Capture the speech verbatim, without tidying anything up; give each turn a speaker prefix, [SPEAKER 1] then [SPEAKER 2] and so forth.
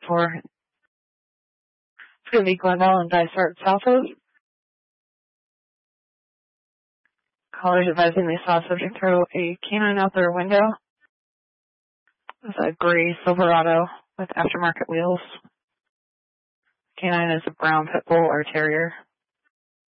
[SPEAKER 1] for. It's going to be Glendale and Dysart Southwood. Callers advising they saw a subject throw a canine out their window. It was a gray Silverado with aftermarket wheels. Canine is a brown pit bull or terrier.